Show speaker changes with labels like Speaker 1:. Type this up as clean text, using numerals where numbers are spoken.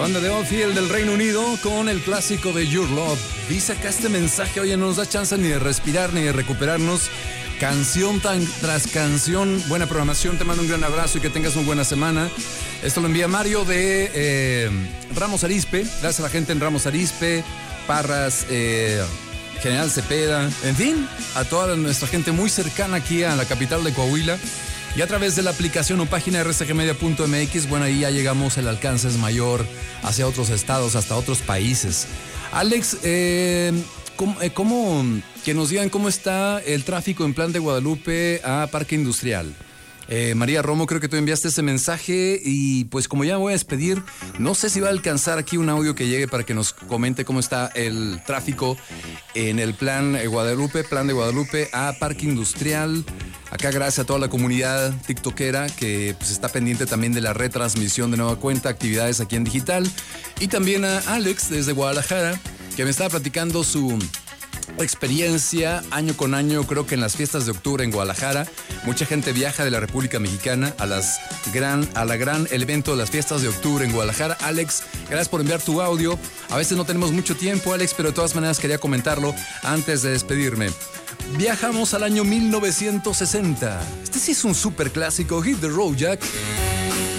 Speaker 1: banda de Oldfield del Reino Unido con el clásico de Your Love. Dice acá este mensaje, oye, no nos da chance ni de respirar ni de recuperarnos. Canción tras canción, buena programación, te mando un gran abrazo y que tengas una buena semana. Esto lo envía Mario de Ramos Arizpe, gracias a la gente en Ramos Arizpe, Parras, General Cepeda, en fin, a toda nuestra gente muy cercana aquí a la capital de Coahuila. Y a través de la aplicación o página rsgmedia.mx, bueno, ahí ya llegamos, el alcance es mayor hacia otros estados, hasta otros países. Alex, ¿cómo que nos digan cómo está el tráfico en Plan de Guadalupe a Parque Industrial? María Romo, creo que tú enviaste ese mensaje y pues como ya me voy a despedir, no sé si va a alcanzar aquí un audio que llegue para que nos comente cómo está el tráfico en el Plan de Guadalupe a Parque Industrial. Acá gracias a toda la comunidad tiktokera que pues, está pendiente también de la retransmisión de nueva cuenta, actividades aquí en digital. Y también a Alex desde Guadalajara, que me estaba platicando su experiencia año con año, creo que en las fiestas de octubre en Guadalajara. Mucha gente viaja de la República Mexicana a la gran evento de las fiestas de octubre en Guadalajara. Alex, gracias por enviar tu audio. A veces no tenemos mucho tiempo, Alex, pero de todas maneras quería comentarlo antes de despedirme. Viajamos al año 1960. Este sí es un súper clásico, Hit the Road Jack.